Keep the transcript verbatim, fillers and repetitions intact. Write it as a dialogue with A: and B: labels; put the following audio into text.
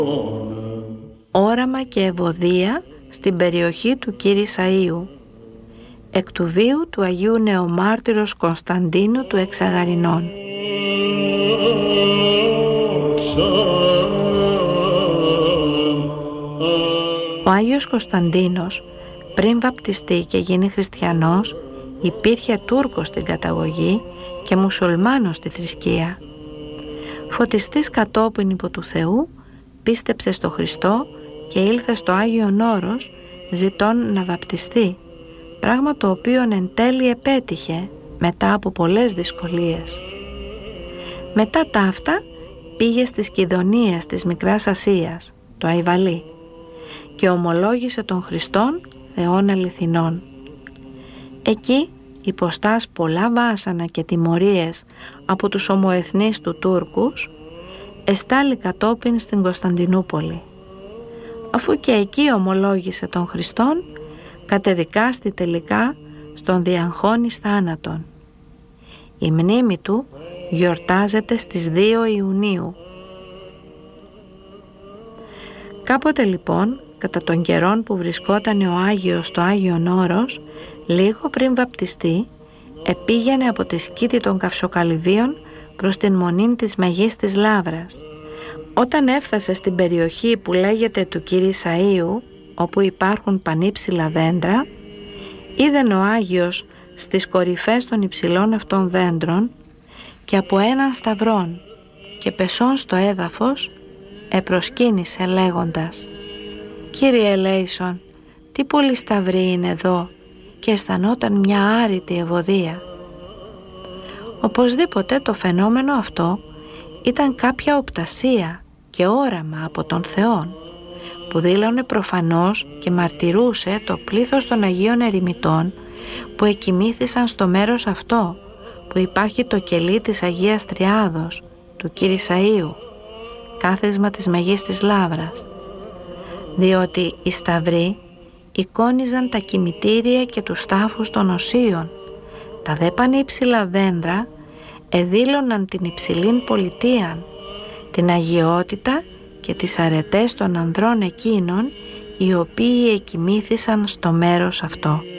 A: Όραμα και ευωδία στην περιοχή του Κυρισσαΐου, εκ του βίου του Αγίου Νεομάρτυρος Κωνσταντίνου του Εξαγαρινών. Ο Άγιος Κωνσταντίνος, πριν βαπτιστεί και γίνει χριστιανός, υπήρχε Τούρκος στην καταγωγή και μουσουλμάνος στη θρησκεία. Φωτιστής κατόπιν υπό του Θεού, πίστεψε στο Χριστό και ήλθε στο Άγιον Όρος ζητών να βαπτιστεί, πράγμα το οποίο εν τέλει επέτυχε μετά από πολλές δυσκολίες. Μετά ταύτα πήγε στις Κιδωνίες της Μικράς Ασίας, το Αϊβαλί, και ομολόγησε τον Χριστόν Θεόν αληθινών. Εκεί, υποστάς πολλά βάσανα και τιμωρίες από τους ομοεθνείς του Τούρκους, εστάλει κατόπιν στην Κωνσταντινούπολη. Αφού και εκεί ομολόγησε τον Χριστόν, κατεδικάστη τελικά στον διαγχώνης θάνατον. Η μνήμη του γιορτάζεται στις δύο Ιουνίου. Κάποτε λοιπόν, κατά τον καιρόν που βρισκόταν ο Άγιος στο Άγιον Όρος, λίγο πριν βαπτιστεί, επήγαινε από τη σκήτη των Καυσοκαλυβίων προς την μονήν της Μεγής της Λαύρας. Όταν έφτασε στην περιοχή που λέγεται του Κυρισσαΐου, όπου υπάρχουν πανύψηλα δέντρα, είδεν ο Άγιος στις κορυφές των υψηλών αυτών δέντρων και από έναν σταυρόν και πεσών στο έδαφος επροσκύνησε λέγοντας: «Κύριε ελέησον, τι πολλοί σταυροί είναι εδώ», και αισθανόταν μια άρρητη ευωδία. Οπωσδήποτε το φαινόμενο αυτό ήταν κάποια οπτασία και όραμα από τον Θεόν, που δήλωνε προφανώς και μαρτυρούσε το πλήθος των Αγίων Ερημιτών που εκοιμήθησαν στο μέρος αυτό, που υπάρχει το κελί της Αγίας Τριάδος, του Κυρισσαΐου, κάθισμα της Μεγής της Λαύρας, διότι οι σταυροί εικόνιζαν τα κημητήρια και τους τάφους των οσίων, τα δε πανύψηλα δέντρα εδήλωναν την υψηλήν πολιτείαν, την αγιότητα και τις αρετές των ανδρών εκείνων οι οποίοι εκοιμήθησαν στο μέρος αυτό.